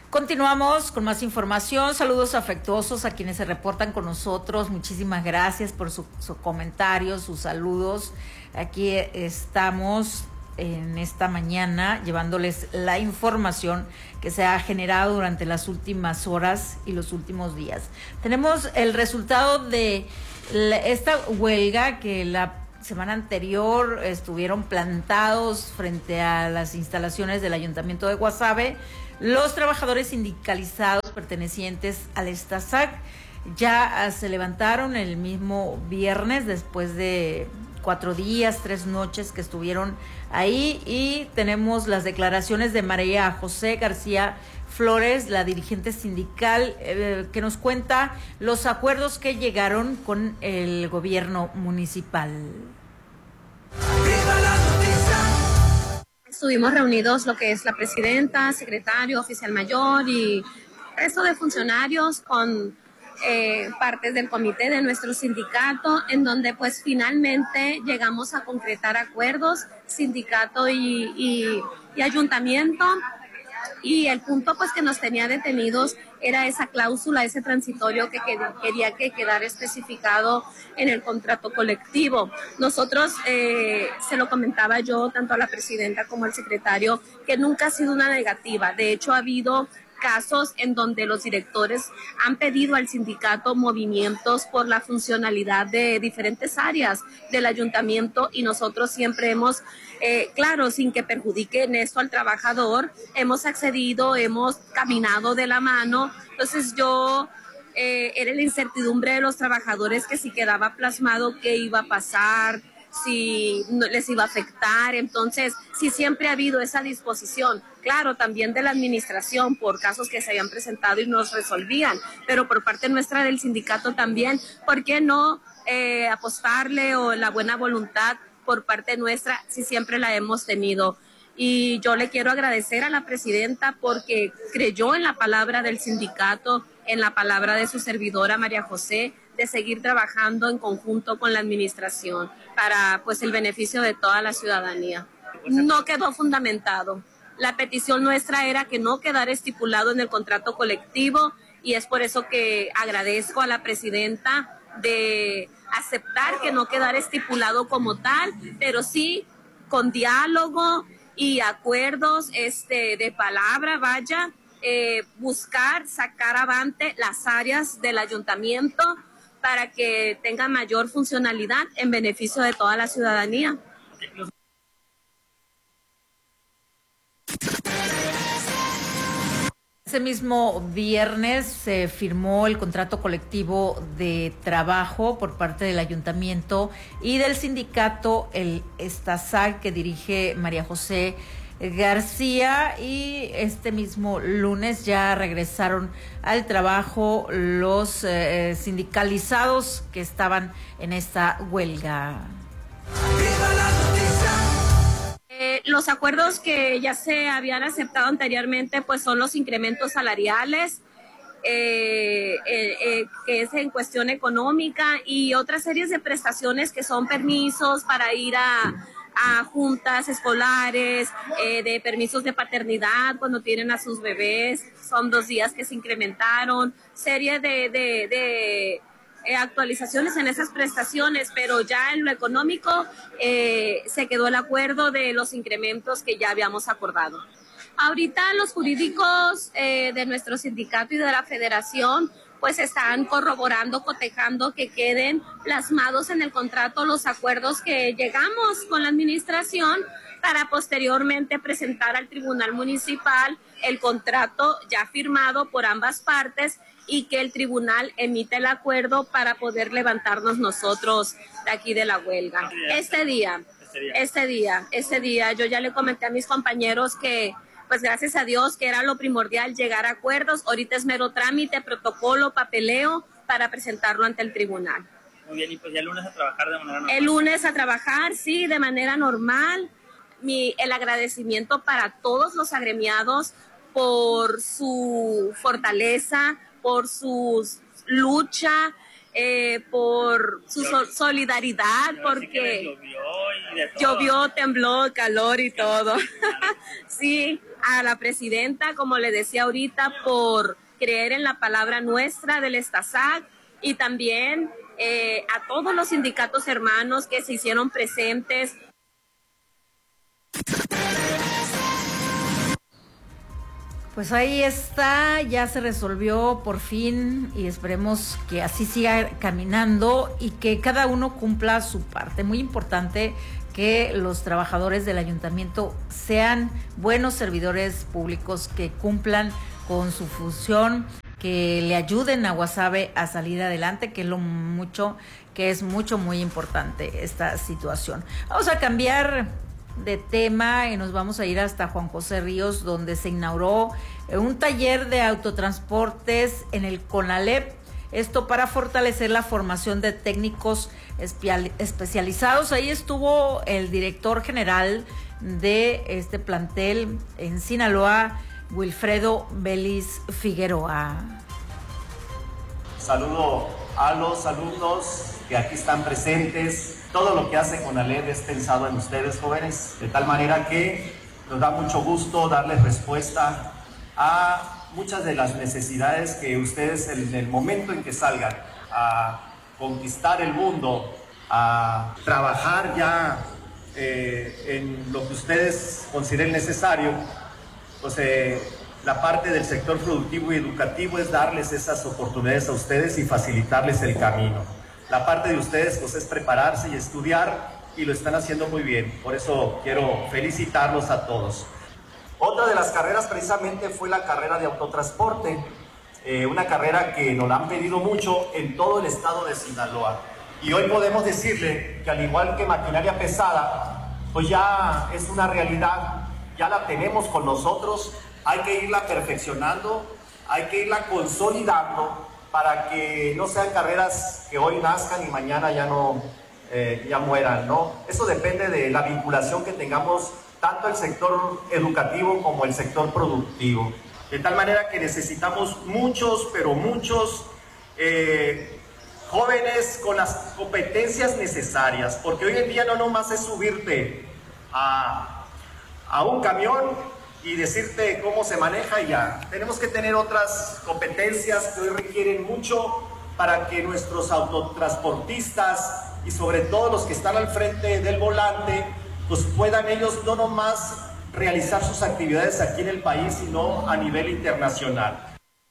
Continuamos con más información. Saludos afectuosos a quienes se reportan con nosotros. Muchísimas gracias por sus comentarios, sus saludos. Aquí estamos en esta mañana llevándoles la información que se ha generado durante las últimas horas y los últimos días. Tenemos el resultado de esta huelga que la semana anterior estuvieron plantados frente a las instalaciones del Ayuntamiento de Guasave. Los trabajadores sindicalizados pertenecientes al STASAC ya se levantaron el mismo viernes después de 4 días, 3 noches que estuvieron ahí, y tenemos las declaraciones de María José García Flores, la dirigente sindical, que nos cuenta los acuerdos que llegaron con el gobierno municipal. Estuvimos reunidos lo que es la presidenta, secretario, oficial mayor y resto de funcionarios con partes del comité de nuestro sindicato, en donde pues finalmente llegamos a concretar acuerdos, sindicato y ayuntamiento. Y el punto pues que nos tenía detenidos era esa cláusula, ese transitorio que quería que quedara especificado en el contrato colectivo. Nosotros, se lo comentaba yo tanto a la presidenta como al secretario, que nunca ha sido una negativa. De hecho, ha habido casos en donde los directores han pedido al sindicato movimientos por la funcionalidad de diferentes áreas del ayuntamiento, y nosotros siempre hemos, claro, sin que perjudique en esto al trabajador, hemos accedido, hemos caminado de la mano. Entonces era la incertidumbre de los trabajadores que si quedaba plasmado qué iba a pasar, si les iba a afectar. Entonces, sí, siempre ha habido esa disposición, claro, también de la administración por casos que se habían presentado y nos resolvían, pero por parte nuestra del sindicato también, ¿por qué no apostarle, o la buena voluntad por parte nuestra, si siempre la hemos tenido? Y yo le quiero agradecer a la presidenta porque creyó en la palabra del sindicato, en la palabra de su servidora María José, de seguir trabajando en conjunto con la administración para pues el beneficio de toda la ciudadanía. No quedó fundamentado. La petición nuestra era que no quedara estipulado en el contrato colectivo, y es por eso que agradezco a la presidenta de aceptar que no quedara estipulado como tal, pero sí con diálogo y acuerdos de palabra, buscar sacar avante las áreas del ayuntamiento para que tenga mayor funcionalidad en beneficio de toda la ciudadanía. Ese mismo viernes se firmó el contrato colectivo de trabajo por parte del ayuntamiento y del sindicato, el STASAC, que dirige María José García, y este mismo lunes ya regresaron al trabajo los sindicalizados que estaban en esta huelga. Los acuerdos que ya se habían aceptado anteriormente pues son los incrementos salariales, que es en cuestión económica, y otras series de prestaciones que son permisos para ir a juntas escolares, de permisos de paternidad cuando tienen a sus bebés, son 2 días que se incrementaron, serie de actualizaciones en esas prestaciones, pero ya en lo económico se quedó el acuerdo de los incrementos que ya habíamos acordado. Ahorita los jurídicos de nuestro sindicato y de la federación pues están corroborando, cotejando que queden plasmados en el contrato los acuerdos que llegamos con la administración, para posteriormente presentar al Tribunal Municipal el contrato ya firmado por ambas partes, y que el tribunal emite el acuerdo para poder levantarnos nosotros de aquí de la huelga. Ese día, yo ya le comenté a mis compañeros que pues gracias a Dios que era lo primordial llegar a acuerdos. Ahorita es mero trámite, protocolo, papeleo para presentarlo ante el tribunal. Muy bien, y pues ya el lunes a trabajar de manera normal. El lunes a trabajar, sí, de manera normal. El agradecimiento para todos los agremiados por su fortaleza, por su lucha, por su solidaridad, porque llovió, tembló, calor y todo. Sí, a la presidenta, como le decía ahorita, por creer en la palabra nuestra del Estasac, y también a todos los sindicatos hermanos que se hicieron presentes. Pues ahí está, ya se resolvió por fin y esperemos que así siga caminando y que cada uno cumpla su parte. Muy importante que los trabajadores del ayuntamiento sean buenos servidores públicos, que cumplan con su función, que le ayuden a Guasave a salir adelante, que es muy importante esta situación. Vamos a cambiar de tema y nos vamos a ir hasta Juan José Ríos, donde se inauguró un taller de autotransportes en el CONALEP, esto para fortalecer la formación de técnicos especializados. Ahí estuvo el director general de este plantel en Sinaloa, Wilfredo Vélez Figueroa. Saludo a los alumnos que aquí están presentes. Todo lo que hace CONALEP es pensado en ustedes, jóvenes, de tal manera que nos da mucho gusto darles respuesta a muchas de las necesidades que ustedes en el momento en que salgan a conquistar el mundo, a trabajar ya en lo que ustedes consideren necesario, pues la parte del sector productivo y educativo es darles esas oportunidades a ustedes y facilitarles el camino. La parte de ustedes pues es prepararse y estudiar, y lo están haciendo muy bien. Por eso quiero felicitarlos a todos. Otra de las carreras precisamente fue la carrera de autotransporte, una carrera que nos la han pedido mucho en todo el estado de Sinaloa. Y hoy podemos decirle que al igual que maquinaria pesada, pues ya es una realidad, ya la tenemos con nosotros, hay que irla perfeccionando, hay que irla consolidando, para que no sean carreras que hoy nazcan y mañana ya no ya mueran, ¿no? Eso depende de la vinculación que tengamos tanto el sector educativo como el sector productivo. De tal manera que necesitamos muchos, pero muchos jóvenes con las competencias necesarias, porque hoy en día no nomás es subirte a un camión y decirte cómo se maneja y ya. Tenemos que tener otras competencias que hoy requieren mucho para que nuestros autotransportistas y sobre todo los que están al frente del volante, pues puedan ellos no nomás realizar sus actividades aquí en el país, sino a nivel internacional.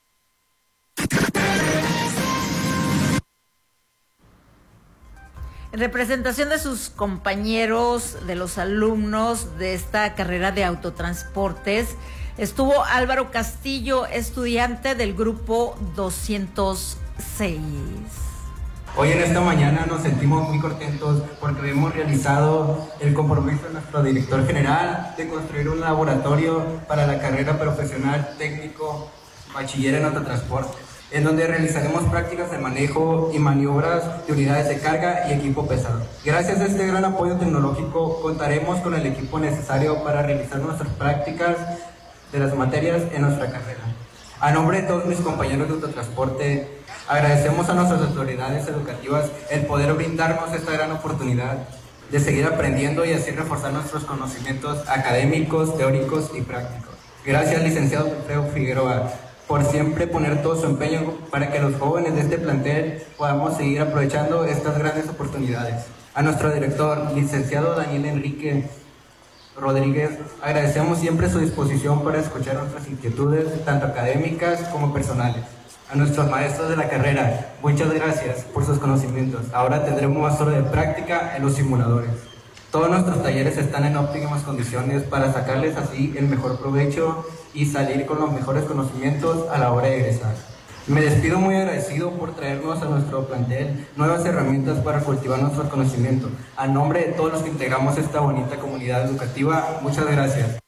En representación de sus compañeros, de los alumnos de esta carrera de autotransportes, estuvo Álvaro Castillo, estudiante del grupo 206. Hoy en esta mañana nos sentimos muy contentos porque hemos realizado el compromiso de nuestro director general de construir un laboratorio para la carrera profesional técnico bachiller en autotransporte, en donde realizaremos prácticas de manejo y maniobras de unidades de carga y equipo pesado. Gracias a este gran apoyo tecnológico contaremos con el equipo necesario para realizar nuestras prácticas de las materias en nuestra carrera. A nombre de todos mis compañeros de autotransporte, agradecemos a nuestras autoridades educativas el poder brindarnos esta gran oportunidad de seguir aprendiendo y así reforzar nuestros conocimientos académicos, teóricos y prácticos. Gracias, licenciado Wilfredo Figueroa, por siempre poner todo su empeño para que los jóvenes de este plantel podamos seguir aprovechando estas grandes oportunidades. A nuestro director, licenciado Daniel Enrique Rodríguez, agradecemos siempre su disposición para escuchar nuestras inquietudes, tanto académicas como personales. A nuestros maestros de la carrera, muchas gracias por sus conocimientos. Ahora tendremos más horas de práctica en los simuladores. Todos nuestros talleres están en óptimas condiciones para sacarles así el mejor provecho y salir con los mejores conocimientos a la hora de egresar. Me despido muy agradecido por traernos a nuestro plantel nuevas herramientas para cultivar nuestros conocimientos. A nombre de todos los que integramos esta bonita comunidad educativa, muchas gracias.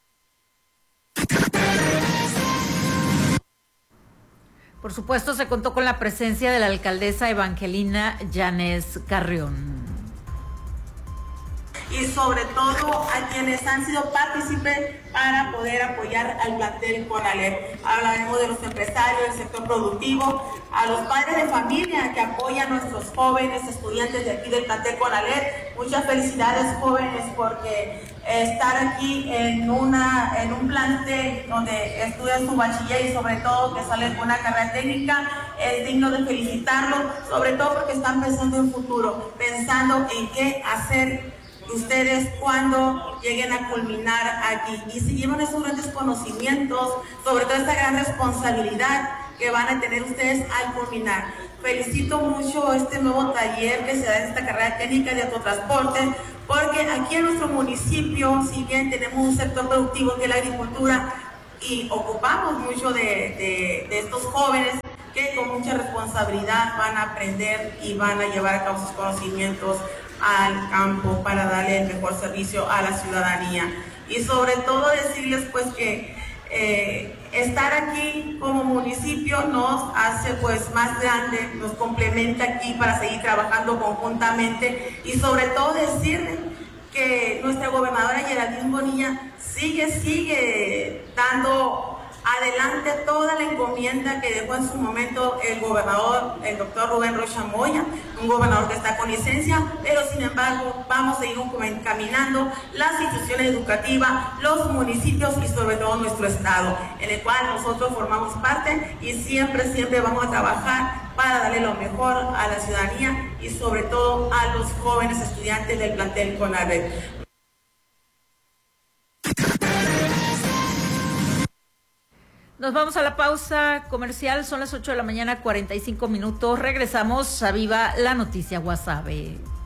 Por supuesto, se contó con la presencia de la alcaldesa Evangelina Llanes Carrión. Y sobre todo a quienes han sido partícipes para poder apoyar al plantel CONALEP. Hablaremos de los empresarios del sector productivo, a los padres de familia que apoyan a nuestros jóvenes estudiantes de aquí del plantel CONALEP. Muchas felicidades, jóvenes, porque estar aquí en un plantel donde estudian su bachiller y sobre todo que salen con una carrera técnica, es digno de felicitarlos, sobre todo porque están pensando en futuro, pensando en qué hacer ustedes cuando lleguen a culminar aquí y si llevan esos grandes conocimientos, sobre todo esta gran responsabilidad que van a tener ustedes al culminar. Felicito mucho este nuevo taller que se da en esta carrera técnica de autotransporte, porque aquí en nuestro municipio, si bien tenemos un sector productivo que es la agricultura y ocupamos mucho de estos jóvenes que con mucha responsabilidad van a aprender y van a llevar a cabo sus conocimientos al campo para darle el mejor servicio a la ciudadanía. Y sobre todo decirles pues que estar aquí como municipio nos hace pues más grande, nos complementa aquí para seguir trabajando conjuntamente y sobre todo decirles que nuestra gobernadora Geraldine Bonilla sigue dando adelante toda la encomienda que dejó en su momento el gobernador, el doctor Rubén Rocha Moya, un gobernador que está con licencia, pero sin embargo vamos a ir caminando las instituciones educativas, los municipios y sobre todo nuestro estado, en el cual nosotros formamos parte y siempre vamos a trabajar para darle lo mejor a la ciudadanía y sobre todo a los jóvenes estudiantes del plantel CONALEP. Nos vamos a la pausa comercial, son las 8 de la mañana, 45 minutos. Regresamos a Viva la Noticia Guasave.